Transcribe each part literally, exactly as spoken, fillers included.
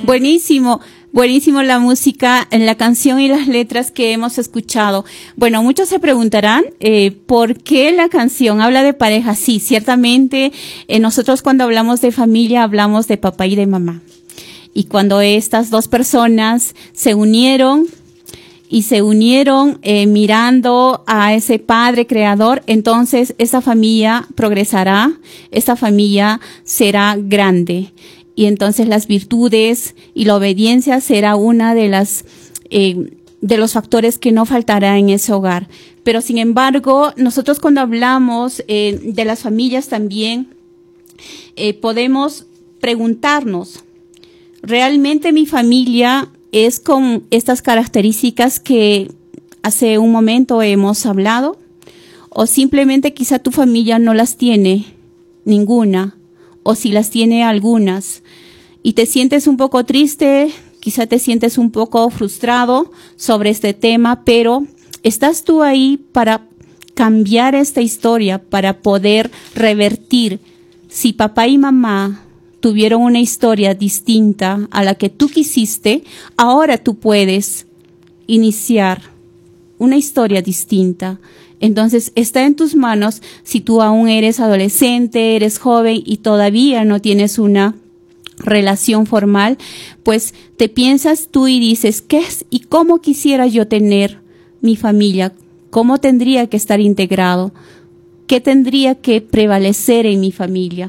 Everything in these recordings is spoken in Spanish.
Buenísimo. Buenísimo la música, la canción y las letras que hemos escuchado. Bueno, muchos se preguntarán eh, ¿por qué la canción habla de pareja? Sí, ciertamente eh, nosotros cuando hablamos de familia hablamos de papá y de mamá. Y cuando estas dos personas se unieron y se unieron eh, mirando a ese Padre Creador, entonces esa familia progresará, esa familia será grande. Y entonces las virtudes y la obediencia será una de las eh, de los factores que no faltará en ese hogar. Pero sin embargo, nosotros cuando hablamos eh, de las familias también eh, podemos preguntarnos, ¿realmente mi familia es con estas características que hace un momento hemos hablado? ¿O simplemente quizá tu familia no las tiene ninguna? O si las tiene algunas, y te sientes un poco triste, quizá te sientes un poco frustrado sobre este tema, pero ¿estás tú ahí para cambiar esta historia, para poder revertir? Si papá y mamá tuvieron una historia distinta a la que tú quisiste, ahora tú puedes iniciar una historia distinta. Entonces, está en tus manos si tú aún eres adolescente, eres joven y todavía no tienes una relación formal, pues te piensas tú y dices, ¿qué es y cómo quisiera yo tener mi familia? ¿Cómo tendría que estar integrado? ¿Qué tendría que prevalecer en mi familia?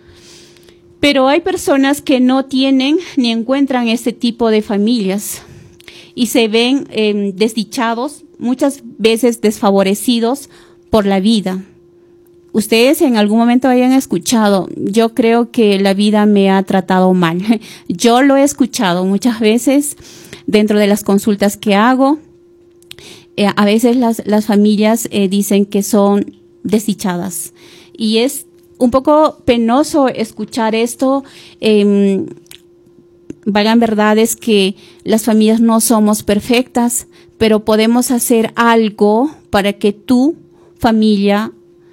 Pero hay personas que no tienen ni encuentran este tipo de familias y se ven eh, desdichados, muchas veces desfavorecidos por la vida. Ustedes en algún momento hayan escuchado, yo creo que la vida me ha tratado mal. Yo lo he escuchado muchas veces dentro de las consultas que hago. Eh, a veces las, las familias eh, dicen que son desdichadas. Y es un poco penoso escuchar esto. Eh, Valgan verdades que las familias no somos perfectas, pero podemos hacer algo para que tu familia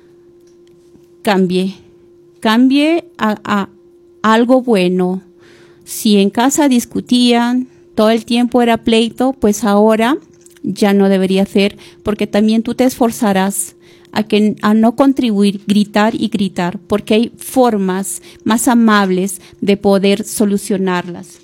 cambie, cambie a, a, a algo bueno. Si en casa discutían, todo el tiempo era pleito, pues ahora ya no debería ser, porque también tú te esforzarás a, que, a no contribuir, gritar y gritar, porque hay formas más amables de poder solucionarlas.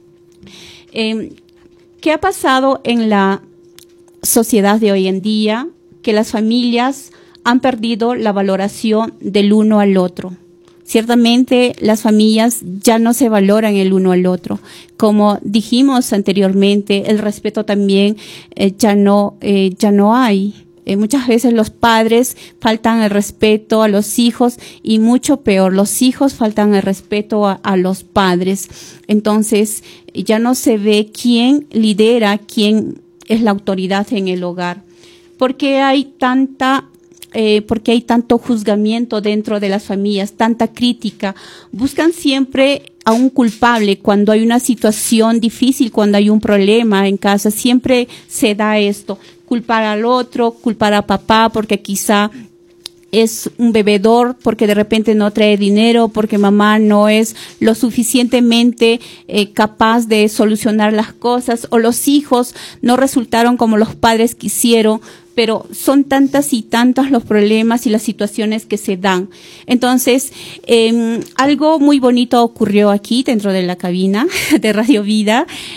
Eh, ¿Qué ha pasado en la sociedad de hoy en día? Que las familias han perdido la valoración del uno al otro. Ciertamente las familias ya no se valoran el uno al otro. Como dijimos anteriormente, el respeto también eh, ya no eh, ya no hay. Eh, muchas veces los padres faltan el respeto a los hijos y mucho peor, los hijos faltan el respeto a, a los padres. Entonces ya no se ve quién lidera, quién es la autoridad en el hogar. ¿Por qué hay tanta Eh, porque hay tanto juzgamiento dentro de las familias, tanta crítica? Buscan siempre a un culpable cuando hay una situación difícil, cuando hay un problema en casa. Siempre se da esto, culpar al otro, culpar a papá porque quizá es un bebedor, porque de repente no trae dinero, porque mamá no es lo suficientemente eh, capaz de solucionar las cosas, o los hijos no resultaron como los padres quisieron. Pero son tantas y tantos los problemas y las situaciones que se dan. Entonces, eh, algo muy bonito ocurrió aquí dentro de la cabina de Radio Vida.